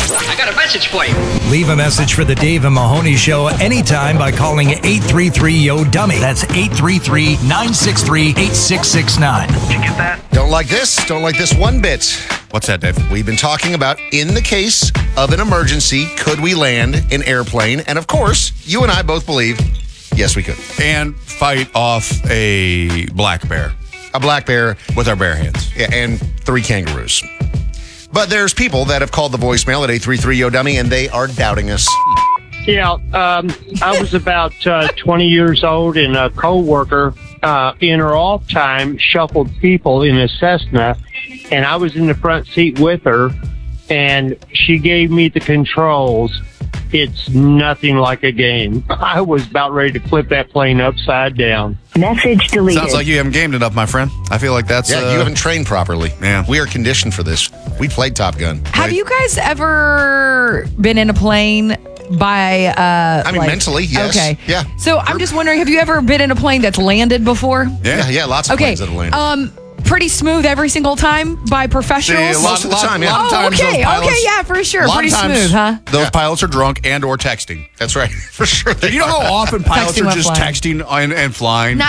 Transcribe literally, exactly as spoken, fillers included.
I got a message for you. Leave a message for the Dave and Mahoney Show anytime by calling eight three three, Y O, dummy. That's eight three three, nine six three, eight six six nine. Did you get that? Don't like this? Don't like this one bit. What's that, Dave? We've been talking about in the case of an emergency, could we land an airplane? And of course, you and I both believe, yes, we could. And fight off a black bear A black bear with our bare hands. yeah, and three kangaroos. But there's people that have called the voicemail at eight three three, Y O, dummy, and they are doubting us. Yeah, um, I was about uh, twenty years old, and a coworker uh, in her off time shuffled people in a Cessna, and I was in the front seat with her, and she gave me the controls. It's nothing like a game. I was about ready to flip that plane upside down. Message deleted. Sounds like you haven't gamed enough, my friend. I feel like that's... Yeah, uh, you haven't trained properly. Yeah. We are conditioned for this. We played Top Gun. Have you guys ever been in a plane by... Uh, I mean, like- mentally, yes. Okay. Yeah. So I'm just wondering, have you ever been in a plane that's landed before? Yeah, yeah, lots of Okay. planes that have landed. Um, pretty smooth every single time by professionals? See, a lot, Most of the lot- time, yeah. lot of Oh, times okay, those pilots- okay, yeah, for sure. a lot of Pretty times smooth, huh? Those Yeah. pilots are drunk and or texting. That's right. For sure. Do you know how often pilots Texting are while just flying. texting and, and flying?